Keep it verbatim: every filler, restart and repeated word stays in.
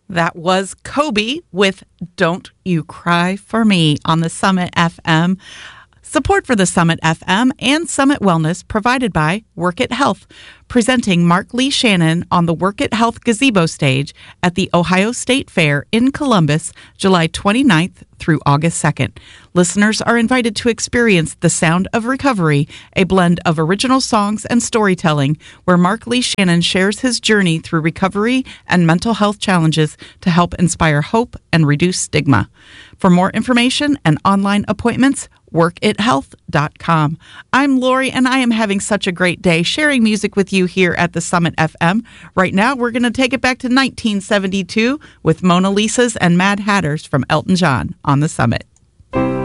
That was Kobe with Don't You Cry for Me on the Summit F M. Support for the Summit F M and Summit Wellness provided by Work It Health, presenting Mark Lee Shannon on the Work It Health gazebo stage at the Ohio State Fair in Columbus, July twenty-ninth through August second. Listeners are invited to experience The Sound of Recovery, a blend of original songs and storytelling, where Mark Lee Shannon shares his journey through recovery and mental health challenges to help inspire hope and reduce stigma. For more information and online appointments, work it health dot com. I'm Lori, and I am having such a great day sharing music with you here at the Summit F M. Right now, we're going to take it back to nineteen seventy-two with Mona Lisa's and Mad Hatters from Elton John on the Summit.